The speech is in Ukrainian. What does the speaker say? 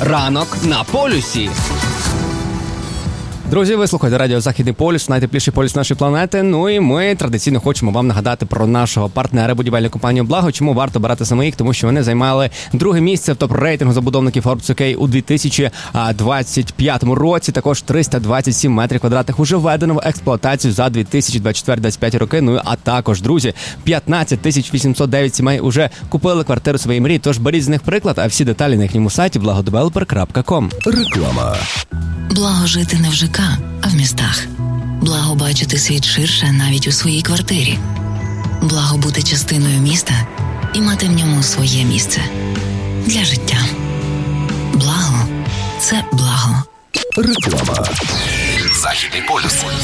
Ранок на полюсі. Друзі, ви слухаєте радіо «Західний полюс», найтепліший полюс нашої планети. Ну і ми традиційно хочемо вам нагадати про нашого партнера, будівельну компанію «Благо». Чому варто брати саме їх? Тому що вони займали друге місце в топ-рейтингу забудовників Forbes UK у 2025 році. Також 327 метрів квадратних уже введено в експлуатацію за 2024-2025 роки. Ну а також, друзі, 15 809 сімей уже купили квартиру своєї мрії. Тож беріть з них приклад, а всі деталі на їхньому сайті blagodeveloper.com. Реклама. Благо жити не в ЖК, а в містах. Благо бачити світ ширше навіть у своїй квартирі. Благо бути частиною міста і мати в ньому своє місце. Для життя. Благо – це благо. Реклама. Західний полюс.